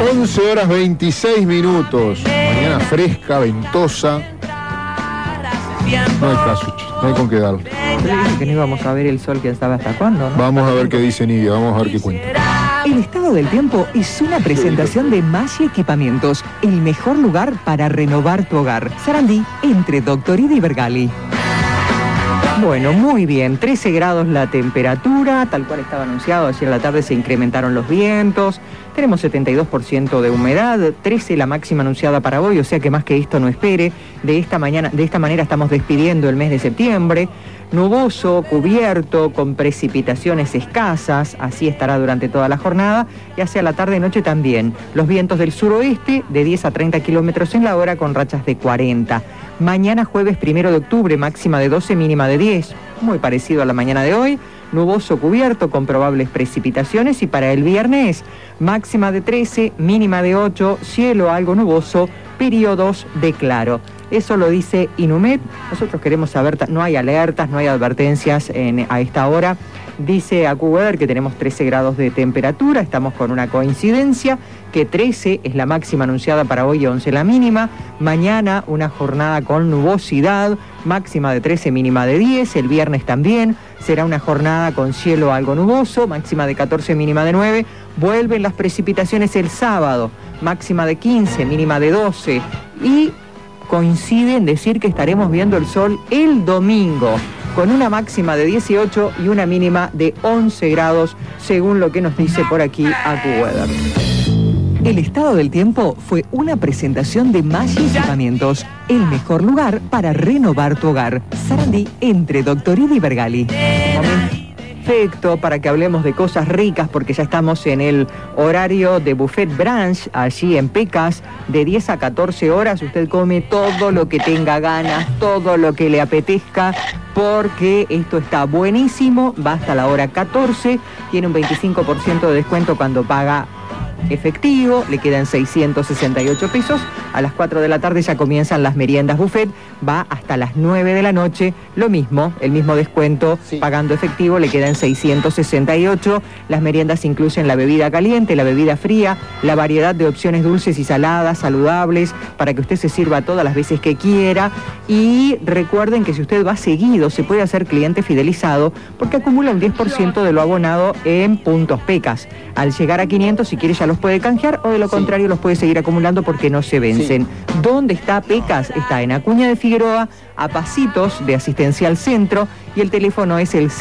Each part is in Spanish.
11 horas 26 minutos. Mañana fresca, ventosa. No hay caso, no hay con qué darle. Yo le dije que no íbamos a ver el sol, quién sabe hasta cuándo, ¿no? Vamos a ver qué dice Nidia, vamos a ver qué cuenta. El estado del tiempo es una presentación de Maggi Equipamientos, el mejor lugar para renovar tu hogar. Sarandí, entre Doctorida y Bergali. Bueno, muy bien, 13 grados la temperatura, tal cual estaba anunciado, ayer a la tarde se incrementaron los vientos, tenemos 72% de humedad, 13 la máxima anunciada para hoy, o sea que más que esto no espere. De esta manera estamos despidiendo el mes de septiembre, nuboso, cubierto, con precipitaciones escasas, así estará durante toda la jornada, y hacia la tarde y noche también. Los vientos del suroeste de 10 a 30 kilómetros en la hora con rachas de 40. Mañana jueves 1 de octubre, máxima de 12, mínima de 10, muy parecido a la mañana de hoy, nuboso cubierto con probables precipitaciones, y para el viernes máxima de 13, mínima de 8, cielo algo nuboso, periodos de claro. Eso lo dice Inumet. Nosotros queremos saber, no hay alertas, no hay advertencias a esta hora. Dice AccuWeather que tenemos 13 grados de temperatura, estamos con una coincidencia, que 13 es la máxima anunciada para hoy y 11 la mínima. Mañana una jornada con nubosidad, máxima de 13, mínima de 10. El viernes también será una jornada con cielo algo nuboso, máxima de 14, mínima de 9. Vuelven las precipitaciones el sábado, máxima de 15, mínima de 12. Y coincide en decir que estaremos viendo el sol el domingo, con una máxima de 18 y una mínima de 11 grados, según lo que nos dice por aquí AccuWeather. El estado del tiempo fue una presentación de Maggi Equipamientos, el mejor lugar para renovar tu hogar. Sarandí, entre Doctorida y Bergali. Perfecto, para que hablemos de cosas ricas, porque ya estamos en el horario de Buffet Brunch, allí en Pecas, de 10 a 14 horas. Usted come todo lo que tenga ganas, todo lo que le apetezca, porque esto está buenísimo. Va hasta la hora 14, tiene un 25% de descuento cuando paga efectivo, le quedan 668 pesos. A las 4 de la tarde ya comienzan las meriendas buffet, va hasta las 9 de la noche, lo mismo, el mismo descuento, sí. Pagando efectivo le quedan 668. Las meriendas incluyen la bebida caliente, la bebida fría, la variedad de opciones dulces y saladas, saludables, para que usted se sirva todas las veces que quiera. Y recuerden que si usted va seguido, se puede hacer cliente fidelizado, porque acumula un 10% de lo abonado en puntos Pecas. Al llegar a 500, si quiere ya los puede canjear, o de lo contrario los puede seguir acumulando porque no se vencen. Sí. ¿Dónde está Pecas? Está en Acuña de Figueroa, a pasitos de Asistencial Centro, y el teléfono es el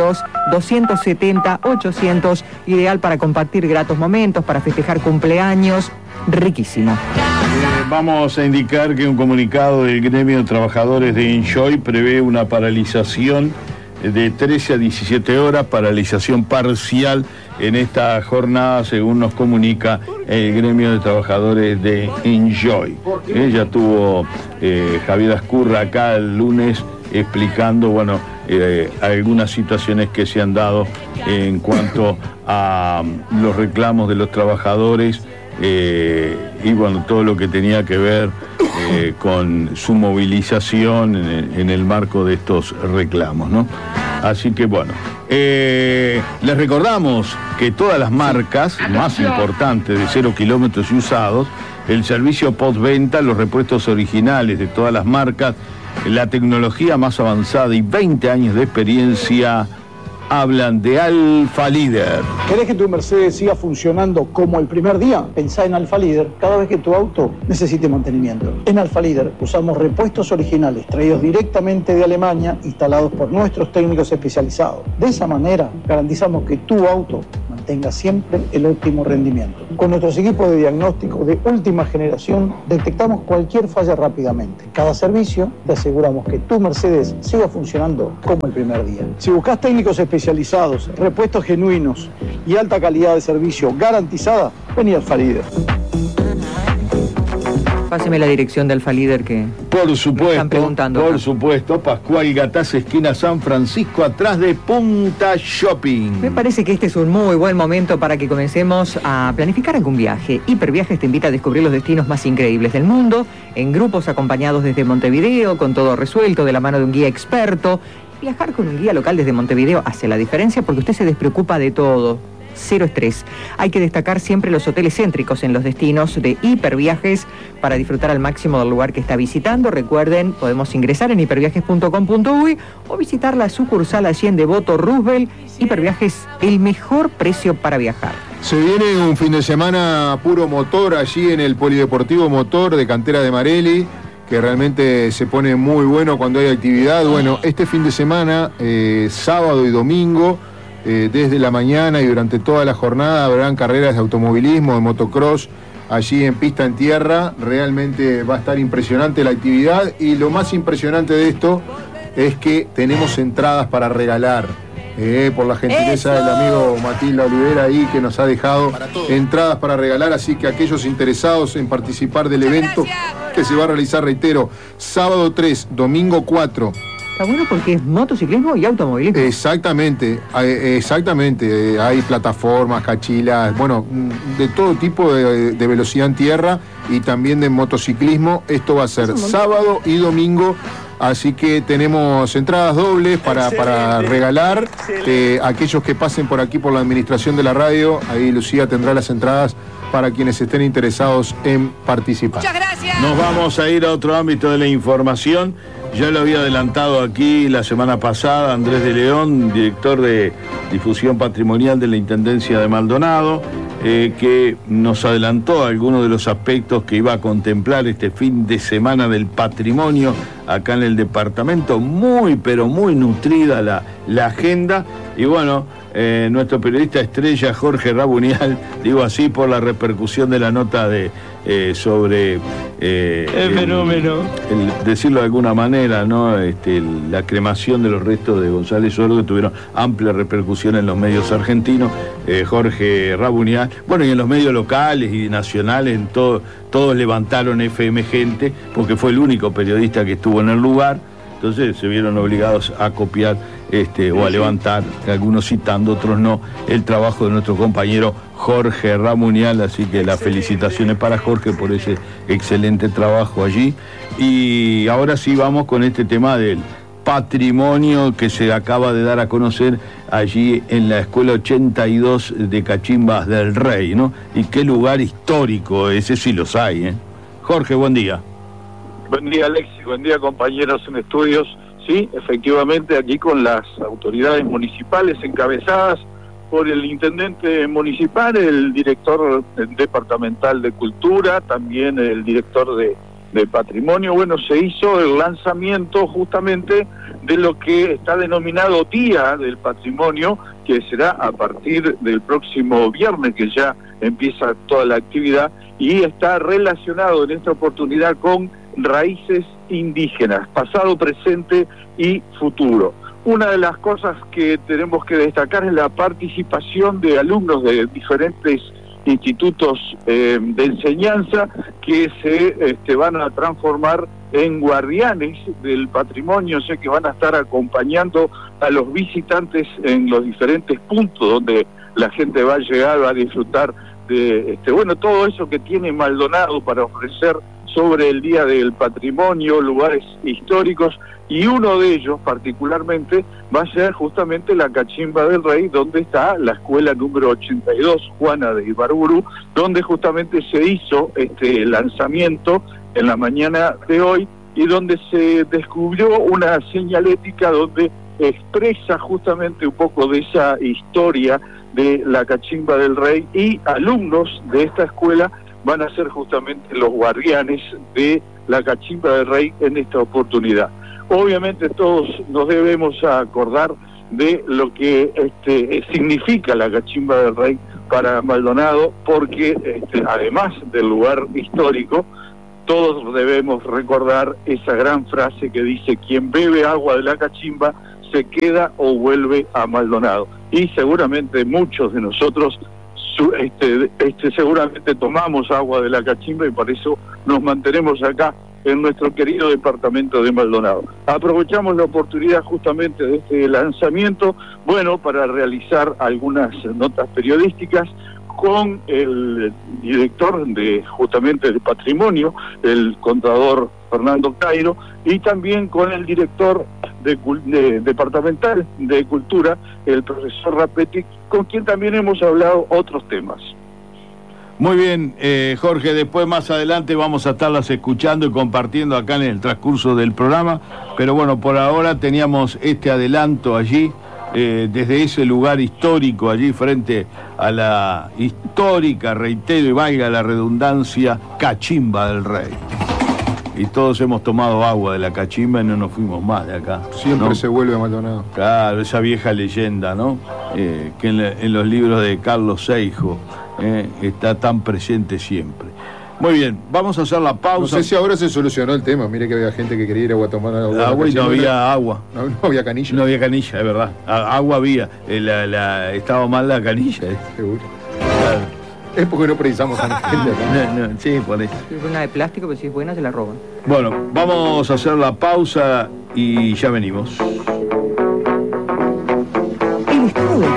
092-270-800, ideal para compartir gratos momentos, para festejar cumpleaños, riquísimo. Vamos a indicar que un comunicado del gremio de trabajadores de Enjoy prevé una paralización de 13 a 17 horas, paralización parcial en esta jornada, según nos comunica el gremio de trabajadores de Enjoy. Ya tuvo Javier Ascurra acá el lunes explicando, algunas situaciones que se han dado en cuanto a los reclamos de los trabajadores y todo lo que tenía que ver con su movilización en el marco de estos reclamos, ¿no? Así que les recordamos que todas las marcas más importantes de 0 kilómetros y usados, el servicio postventa, los repuestos originales de todas las marcas, la tecnología más avanzada y 20 años de experiencia, hablan de Alfa Líder. ¿Querés que tu Mercedes siga funcionando como el primer día? Pensá en Alfa Líder cada vez que tu auto necesite mantenimiento. En Alfa Líder usamos repuestos originales traídos directamente de Alemania, instalados por nuestros técnicos especializados. De esa manera garantizamos que tu auto mantenga siempre el óptimo rendimiento. Con nuestros equipos de diagnóstico de última generación detectamos cualquier falla rápidamente. Cada servicio te aseguramos que tu Mercedes siga funcionando como el primer día. Si buscas técnicos especializados, repuestos genuinos y alta calidad de servicio garantizada, vení a Alfa Líder. Páseme la dirección de Alfa Líder que por supuesto, están preguntando. Por supuesto, Pascual Gataz, esquina San Francisco, atrás de Punta Shopping. Me parece que este es un muy buen momento para que comencemos a planificar algún viaje. Hiperviajes te invita a descubrir los destinos más increíbles del mundo, en grupos acompañados desde Montevideo, con todo resuelto, de la mano de un guía experto. Viajar con un guía local desde Montevideo hace la diferencia porque usted se despreocupa de todo. cero estrés. Hay que destacar siempre los hoteles céntricos en los destinos de Hiperviajes para disfrutar al máximo del lugar que está visitando. Recuerden, podemos ingresar en hiperviajes.com.uy o visitar la sucursal allí en Devoto Roosevelt. Hiperviajes, el mejor precio para viajar. Se viene un fin de semana puro motor allí en el Polideportivo Motor de Cantera de Marelli, que realmente se pone muy bueno cuando hay actividad. Bueno, este fin de semana, sábado y domingo, desde la mañana y durante toda la jornada habrán carreras de automovilismo, de motocross, allí en pista en tierra. Realmente va a estar impresionante la actividad y lo más impresionante de esto es que tenemos entradas para regalar. Por la gentileza del amigo Matilda Olivera ahí que nos ha dejado entradas para regalar, así que aquellos interesados en participar del evento que se va a realizar, reitero, sábado 3, domingo 4. Está bueno porque es motociclismo y automovilismo. Exactamente, hay plataformas, cachilas, bueno, de todo tipo de velocidad en tierra y también de motociclismo. Esto va a ser sábado y domingo. Así que tenemos entradas dobles para regalar. Aquellos que pasen por aquí por la administración de la radio, ahí Lucía tendrá las entradas para quienes estén interesados en participar. Muchas gracias. Nos vamos a ir a otro ámbito de la información. Ya lo había adelantado aquí la semana pasada Andrés de León, director de difusión patrimonial de la Intendencia de Maldonado, que nos adelantó algunos de los aspectos que iba a contemplar este fin de semana del patrimonio acá en el departamento. Muy, pero muy nutrida la agenda. Y bueno, nuestro periodista estrella Jorge Rabunial, digo así por la repercusión de la nota sobre el fenómeno, decirlo de alguna manera, ¿no? La cremación de los restos de González Sordo, que tuvieron amplia repercusión en los medios argentinos. Jorge Rabunial, bueno, y en los medios locales y nacionales, todos levantaron FM Gente, porque fue el único periodista que estuvo en el lugar. Entonces se vieron obligados a copiar o a levantar, algunos citando, otros no, el trabajo de nuestro compañero Jorge Rabunial. Así que las felicitaciones para Jorge por ese excelente trabajo allí. Y ahora sí vamos con este tema del patrimonio que se acaba de dar a conocer allí en la Escuela 82 de Cachimbas del Rey, ¿no? Y qué lugar histórico, ese sí los hay, ¿eh? Jorge, buen día. Buen día, Alexis, buen día, compañeros en estudios. Sí, efectivamente, aquí con las autoridades municipales encabezadas por el intendente municipal, el director departamental de Cultura, también el director de Patrimonio. Bueno, se hizo el lanzamiento justamente de lo que está denominado Día del Patrimonio, que será a partir del próximo viernes, que ya empieza toda la actividad, y está relacionado en esta oportunidad con raíces indígenas, pasado, presente y futuro. Una de las cosas que tenemos que destacar es la participación de alumnos de diferentes institutos de enseñanza que se van a transformar en guardianes del patrimonio, o sea que van a estar acompañando a los visitantes en los diferentes puntos donde la gente va a llegar, va a disfrutar de todo eso que tiene Maldonado para ofrecer sobre el Día del Patrimonio, lugares históricos, y uno de ellos particularmente va a ser justamente la Cachimba del Rey, donde está la escuela número 82, Juana de Ibarburu, donde justamente se hizo este lanzamiento en la mañana de hoy, y donde se descubrió una señalética donde expresa justamente un poco de esa historia de la Cachimba del Rey, y alumnos de esta escuela van a ser justamente los guardianes de la Cachimba del Rey en esta oportunidad. Obviamente todos nos debemos acordar de lo que significa la Cachimba del Rey para Maldonado, porque además del lugar histórico, todos debemos recordar esa gran frase que dice: quien bebe agua de la Cachimba se queda o vuelve a Maldonado. Y seguramente muchos de nosotros seguramente tomamos agua de la Cachimba, y por eso nos mantenemos acá en nuestro querido departamento de Maldonado. Aprovechamos la oportunidad justamente de este lanzamiento, bueno, para realizar algunas notas periodísticas con el director justamente de Patrimonio, el contador Fernando Cairo, y también con el director departamental de Cultura, el profesor Rapetti, con quien también hemos hablado otros temas. Muy bien, Jorge, después más adelante vamos a estarlas escuchando y compartiendo acá en el transcurso del programa, pero bueno, por ahora teníamos este adelanto allí, desde ese lugar histórico, allí frente a la histórica, reitero y valga la redundancia, Cachimba del Rey. Y todos hemos tomado agua de la cachimba y no nos fuimos más de acá. Siempre ¿no? se vuelve a Maldonado. Claro, esa vieja leyenda, ¿no? Que en los libros de Carlos Seijo está tan presente siempre. Muy bien, vamos a hacer la pausa. No sé si ahora se solucionó el tema. Mire que había gente que quería ir a tomar agua. Agua y no había agua. No había canilla. No había canilla, es verdad. Agua había. Estaba mal la canilla. Seguro. Claro. Es porque no precisamos a gente acá. Sí, por eso. Es una de plástico, pero si es buena se la roban. Bueno, vamos a hacer la pausa y ya venimos. El estado del...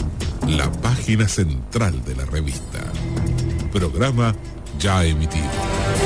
La página central de la revista. Programa ya emitido.